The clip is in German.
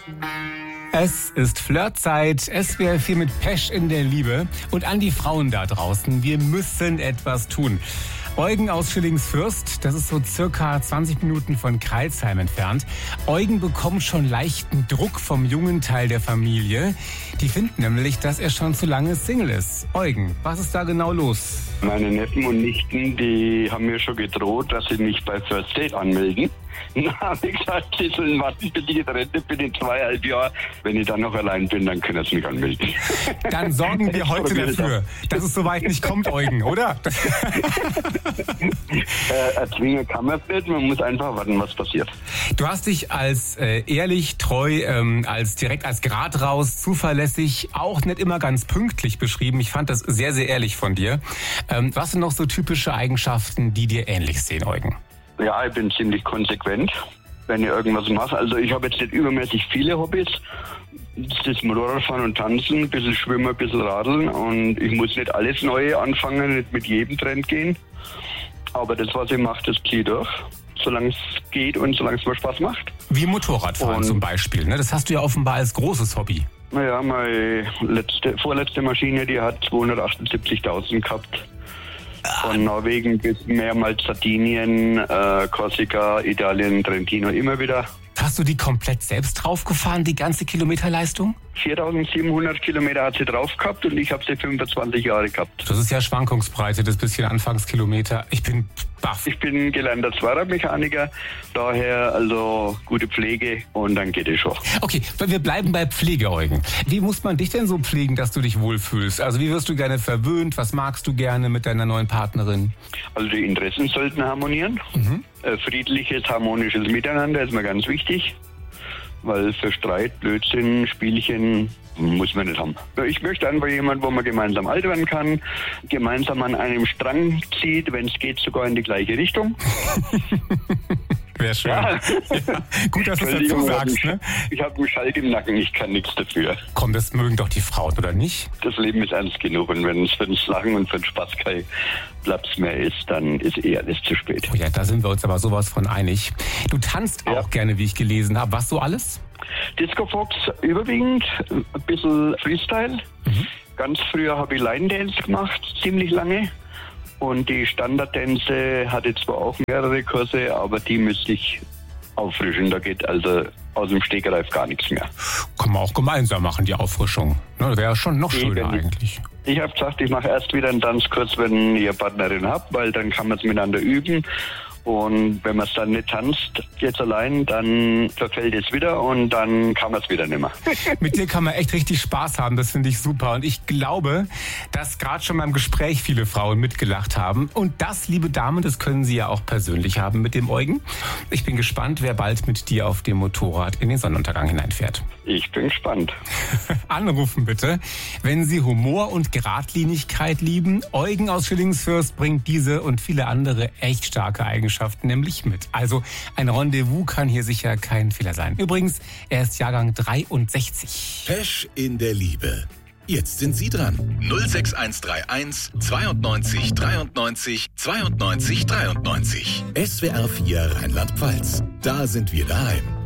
Es ist Flirtzeit, SWR 4 mit Pesch in der Liebe. Und an die Frauen da draußen, wir müssen etwas tun. Eugen aus Schillingsfürst, das ist so circa 20 Minuten von Crailsheim entfernt. Eugen bekommt schon leichten Druck vom jungen Teil der Familie. Die finden nämlich, dass er schon zu lange Single ist. Eugen, was ist da genau los? Meine Neffen und Nichten, die haben mir schon gedroht, dass sie mich bei First Date anmelden. Dann habe ich gesagt, sie sollen warten, bis ich getrennt bin in 2,5 Jahren. Wenn ich dann noch allein bin, dann können sie mich anmelden. Dann sorgen wir heute dafür, dass es soweit nicht kommt, Eugen, oder? Erzwingen kann man nicht, man muss einfach warten, was passiert. Du hast dich als ehrlich, treu, als Grad raus, zuverlässig, auch nicht immer ganz pünktlich beschrieben. Ich fand das sehr, sehr ehrlich von dir. Was sind noch so typische Eigenschaften, die dir ähnlich sehen, Eugen? Ja, ich bin ziemlich konsequent, wenn ich irgendwas mache. Also ich habe jetzt nicht übermäßig viele Hobbys. Das Motorradfahren und Tanzen, ein bisschen Schwimmen, ein bisschen Radeln. Und ich muss nicht alles Neue anfangen, nicht mit jedem Trend gehen. Aber das, was ich mache, das ziehe ich durch, solange es geht und solange es mir Spaß macht. Wie Motorradfahren zum Beispiel, ne? Das hast du ja offenbar als großes Hobby. Naja, meine vorletzte Maschine, die hat 278.000 gehabt. Von Norwegen bis mehrmals Sardinien, Korsika, Italien, Trentino, immer wieder. Hast du die komplett selbst draufgefahren, die ganze Kilometerleistung? 4.700 Kilometer hat sie drauf gehabt und ich habe sie 25 Jahre gehabt. Das ist ja Schwankungsbreite, das bisschen Anfangskilometer. Ich bin baff. Ich bin gelernter Zweiradmechaniker, daher also gute Pflege und dann geht es schon. Okay, wir bleiben bei Pflege, Eugen. Wie muss man dich denn so pflegen, dass du dich wohlfühlst? Also wie wirst du gerne verwöhnt? Was magst du gerne mit deiner neuen Partnerin? Also die Interessen sollten harmonieren. Friedliches, harmonisches Miteinander ist mir ganz wichtig. Weil für Streit, Blödsinn, Spielchen muss man nicht haben. Ich möchte einfach jemanden, wo man gemeinsam alt werden kann, gemeinsam an einem Strang zieht, wenn es geht, sogar in die gleiche Richtung. Wäre schön. Ja. Ja, gut, dass du es dazu sagst. Ne? Ich habe einen Schalk im Nacken, ich kann nichts dafür. Komm, das mögen doch die Frauen, oder nicht? Das Leben ist ernst genug und wenn es für den Lachen und für den Spaß kein Platz mehr ist, dann ist alles zu spät. Oh ja, da sind wir uns aber sowas von einig. Du tanzt auch gerne, wie ich gelesen habe. Was so alles? Disco Fox überwiegend, ein bisschen Freestyle. Ganz früher habe ich Line Dance gemacht, ziemlich lange. Und die Standarddänze hatte zwar auch mehrere Kurse, aber die müsste ich auffrischen. Da geht also aus dem Stegreif gar nichts mehr. Kann man auch gemeinsam machen, die Auffrischung. Das wäre schon noch schöner eigentlich. Ich habe gesagt, ich mache erst wieder einen Tanzkurs, wenn ich eine Partnerin habe, weil dann kann man es miteinander üben. Und wenn man es dann nicht tanzt, jetzt allein, dann verfällt es wieder und dann kann man es wieder nicht mehr. Mit dir kann man echt richtig Spaß haben, das finde ich super. Und ich glaube, dass gerade schon beim Gespräch viele Frauen mitgelacht haben. Und das, liebe Damen, das können Sie ja auch persönlich haben mit dem Eugen. Ich bin gespannt, wer bald mit dir auf dem Motorrad in den Sonnenuntergang hineinfährt. Ich bin gespannt. Anrufen bitte, wenn Sie Humor und Geradlinigkeit lieben. Eugen aus Schillingsfürst bringt diese und viele andere echt starke Eigenschaften nämlich mit. Also ein Rendezvous kann hier sicher kein Fehler sein. Übrigens, er ist Jahrgang 63. Pesch in der Liebe. Jetzt sind Sie dran. 06131 92 93 92 93. SWR 4 Rheinland-Pfalz. Da sind wir daheim.